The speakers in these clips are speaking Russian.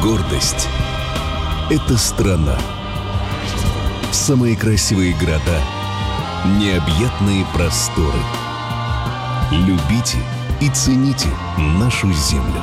Гордость — это страна. Самые красивые города, необъятные просторы. Любите и цените нашу землю.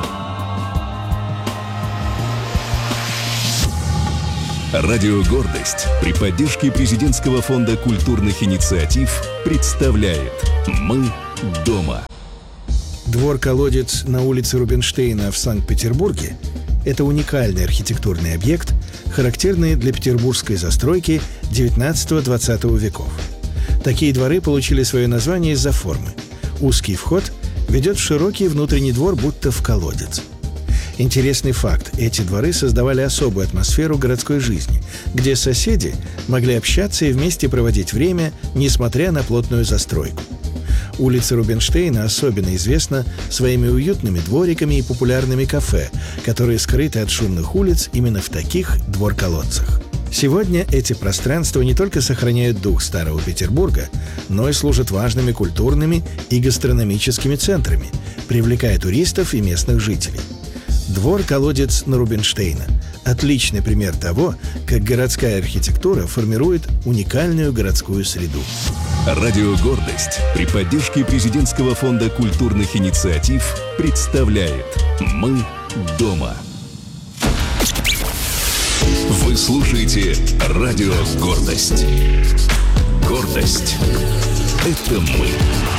Радио «Гордость» при поддержке Президентского фонда культурных инициатив представляет «Мы дома». Двор-колодец на улице Рубинштейна в Санкт-Петербурге – это уникальный архитектурный объект, характерный для петербургской застройки XIX-XX веков. Такие дворы получили свое название из-за формы. Узкий вход ведет в широкий внутренний двор, будто в колодец. Интересный факт – эти дворы создавали особую атмосферу городской жизни, где соседи могли общаться и вместе проводить время, несмотря на плотную застройку. Улица Рубинштейна особенно известна своими уютными двориками и популярными кафе, которые скрыты от шумных улиц именно в таких двор-колодцах. Сегодня эти пространства не только сохраняют дух старого Петербурга, но и служат важными культурными и гастрономическими центрами, привлекая туристов и местных жителей. Двор-колодец на Рубинштейна – отличный пример того, как городская архитектура формирует уникальную городскую среду. Радио «Гордость» при поддержке Президентского фонда культурных инициатив представляет «Мы дома». Вы слушаете Радио «Гордость». Гордость — это мы.